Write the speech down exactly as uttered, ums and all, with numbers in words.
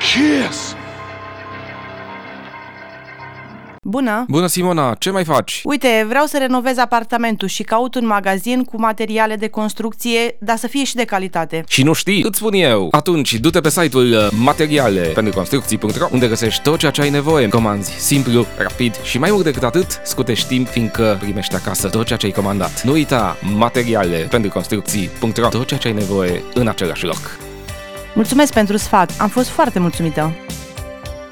Kiss! Bună! Bună, Simona! Ce mai faci? Uite, vreau să renovez apartamentul și caut un magazin cu materiale de construcție, dar să fie și de calitate. Și nu știi? Îți spun eu! Atunci, du-te pe site-ul materiale pentru construcții punct ro, unde găsești tot ceea ce ai nevoie. Comanzi simplu, rapid și mai mult decât atât, scutești timp, fiindcă primești acasă tot ceea ce ai comandat. Nu uita, materiale pentru construcții punct ro, tot ceea ce ai nevoie în același loc. Mulțumesc pentru sfat, am fost foarte mulțumită!